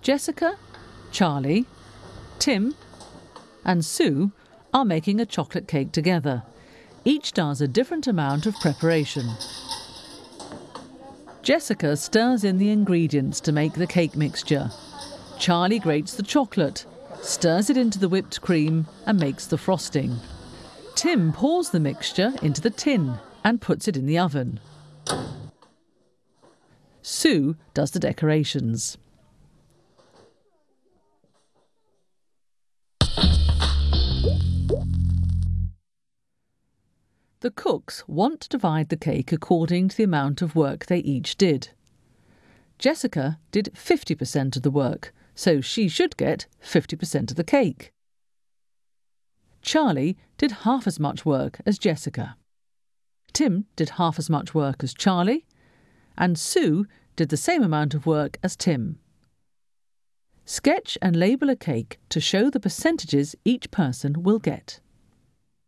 Jessica, Charlie, Tim and Sue are making a chocolate cake together. Each does a different amount of preparation. Jessica stirs in the ingredients to make the cake mixture. Charlie grates the chocolate, stirs it into the whipped cream and makes the frosting. Tim pours the mixture into the tin and puts it in the oven. Sue does the decorations. The cooks want to divide the cake according to the amount of work they each did. Jessica did 50% of the work, so she should get 50% of the cake. Charlie did half as much work as Jessica. Tim did half as much work as Charlie, and Sue did the same amount of work as Tim. Sketch and label a cake to show the percentages each person will get.